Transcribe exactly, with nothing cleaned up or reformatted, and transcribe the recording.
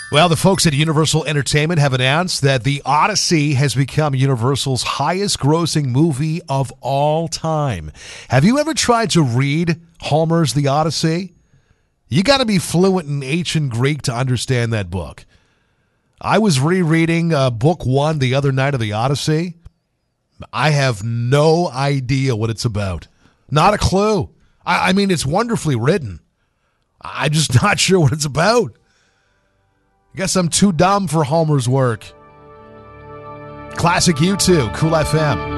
Well, the folks at Universal Entertainment have announced that The Odyssey has become Universal's highest grossing movie of all time. Have you ever tried to read Homer's The Odyssey? You got to be fluent in ancient Greek to understand that book. I was rereading uh, book one the other night of The Odyssey. I have no idea what it's about. Not a clue. I, I mean, it's wonderfully written. I'm just not sure what it's about. I guess I'm too dumb for Homer's work. Classic U two, Cool F M.